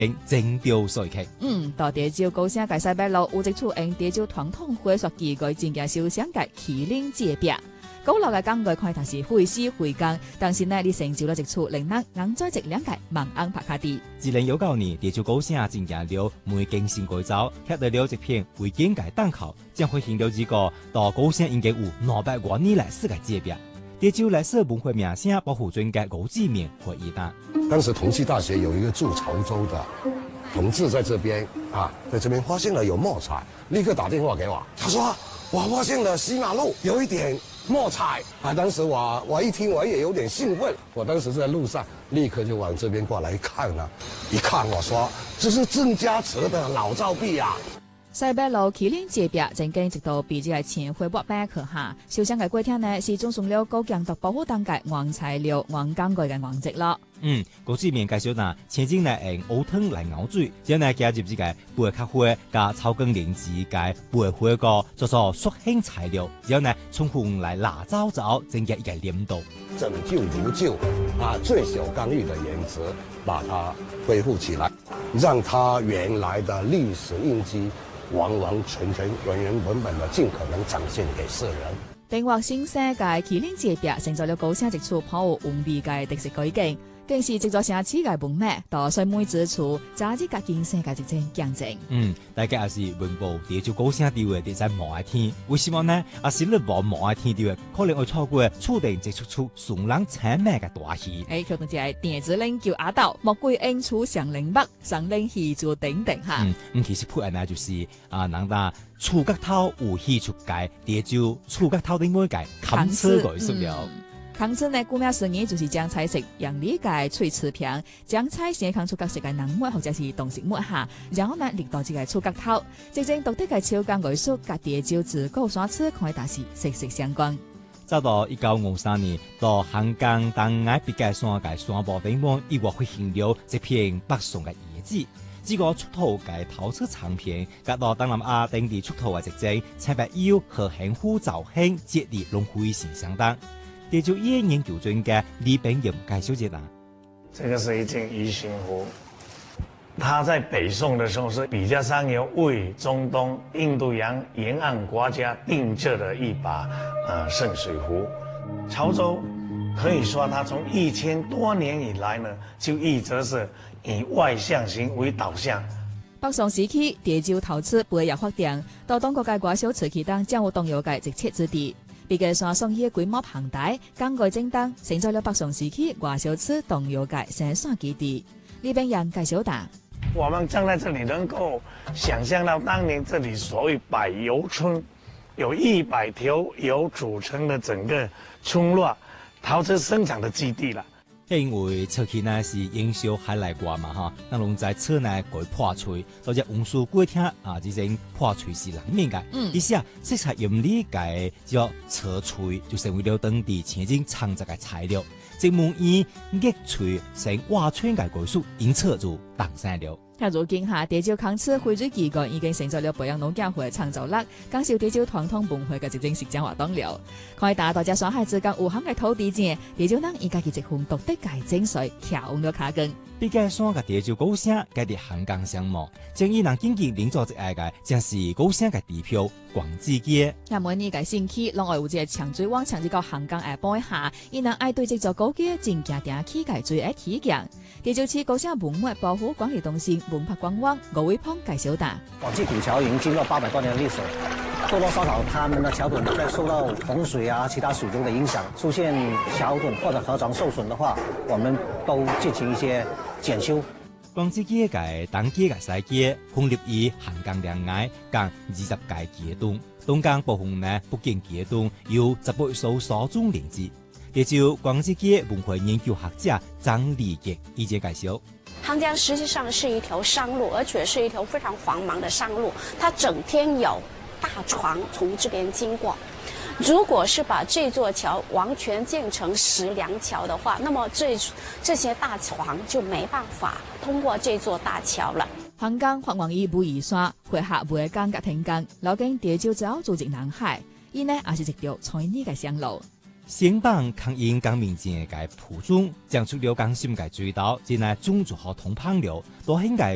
整條水溪。 到地州高聲嘅西北路有一處用地州傳統會所記嘅真正受傷嘅麒麟街壁。高樓嘅講句看頭是費時費工，但是呢，你成就了一處令人硬在一兩個萬安拍卡地。 2019年，地州高聲真正了每更新改造，獲得了一片為建嘅檔口，將會興了一個到高聲應該有200年歷史嘅街壁。地州歷史文化名聲保護專家吳志明回憶道： 當時同濟大學有一個住潮州的同志在這邊在這邊發現了有木材，立刻打電話給我，他說我發現了西馬路有一點木材當時我一聽我也有點興奮，我當時在路上立刻就往這邊過來看了，一看我說這是鄭家祠的老照壁啊。 西北路麒麟街壁曾經一度被這個前會駁板去下，受傷嘅過程呢是種上了高強度保護當嘅原材料、原工具嘅原則咯。 高志明介紹嗱，前景呢用烏湯來熬水，之後呢加入這個白卡灰加草根靈芝嘅白灰個做做塑性材料，之後呢從紅來辣糟糟，增加一個黏度。 拯救如舊最小剛毅的原則，把它恢復起來，讓它原來的歷史印記完完全全、原原本本的盡可能展現給世人。 定劃新生嘅麒麟街壁成就了高聲一處頗有文味嘅特色改建，更是一座城市嘅文脈，到水每之處加入個經濟嘅一種見證。 大家也是文保地州高聲地位在某一天，為什麼呢？是你冇某一天地位，可能會錯過注定接觸出順人產命嘅大戲。 佢同就係電子領叫阿道，莫歸恩處上領北，上領戲做等等哈。 其實配合呢就是人家觸角頭有戲出界，地州觸角頭的每界砍車來塑料。 康稱呢，顧名思義就是將菜色用理解脆瓷片，將菜先扛出角色嘅人物或者是動植物下，然後呢列到這個觸角頭，真正獨特嘅超工藝術，甲地州自古山寺開大是息息相關。 走到1953年，到香港東岸別界山嘅山坡頂端，亦或會興了一片北宋嘅遺址。這個出土嘅陶瓷產品，甲到東南亞等地出土嘅特徵，差別有和幸福造型節日攏非常相當。地州研究專家李炳炎介紹一下， 這個是一件魚形壺，它在北宋的時候是比較上游為中東、印度洋沿岸國家定製的一把聖水壺。潮州可以說，它從1000多年以來呢，就一直是以外向型為導向。 北宋時期，地州陶瓷不也發展，到當國界外小瓷器當將有動搖嘅直切之地。別個山上嘅規模龐大，工具精當，成就了北宋時期外小瓷動搖嘅生產基地。李炳炎介紹答： 我們站在這裡，能夠想象到當年這裡所謂百油村，有100條油組成的整個村落，陶瓷生產的基地啦。 因為瓷器呢是營銷海內外嘛哈，那攏在車內改破碎，或者運輸過程這種破碎是難免嘅。意思色彩用理解叫瓷碎，就成為了當地前景창作嘅材料。即門以熱錘成瓦圈嘅技術，因此就誕生了。 如今下地州康瓷匯聚基幹已經成就了培養農業會創造力，介紹地州傳統文化嘅一種實踐活動了。可以打大家上海之間有限嘅土地前，地州人而家嘅一項獨特嘅精髓，跳了卡根。 比較山嘅地州高聲，佢哋香港相貌，將以人經濟領導之愛嘅，將是高聲嘅地標廣子街。 那麼呢個興起，讓我有隻長水往長這個香港下背下，以能愛對這座高街真正定起嘅最愛起強。地州市高聲文物保護管理中心文化觀光吳偉鵬介紹答： 廣濟古橋已經經過800多年的歷史，多多少少他們的橋墩在受到洪水其他水流的影響，出現橋墩或者河床受損的話，我們都進行一些檢修。 廣子街嘅東街嘅西街，分立於香港兩岸共20個街段，東港部分呢不僅街段有18艘沙中連接。地州廣子街文化研究學者張立傑意見介紹： 杭江實際上是一條商路，而且是一條非常繁忙的商路，它整天有大船從這邊經過。如果是把這座橋完全建成石梁橋的話，那麼這些大船就沒辦法通過這座大橋了。 香港發往以武夷山，會下會港甲停港，流經地州之後組織南海，伊呢也是一條彩泥嘅商路。 先幫抗英革命前嘅鋪裝，將出了港心嘅追悼，進來種族和通烹了，都應該。